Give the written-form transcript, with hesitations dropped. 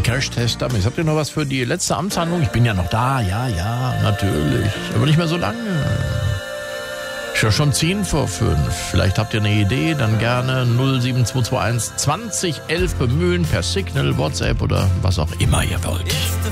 Crash-Test Dummies. Habt ihr noch was für die letzte Amtshandlung? Ich bin ja noch da, ja, natürlich. Aber nicht mehr so lange. Ist ja schon 10 vor 5. Vielleicht habt ihr eine Idee, dann gerne 07221 20 11 bemühen per Signal, WhatsApp oder was auch immer ihr wollt.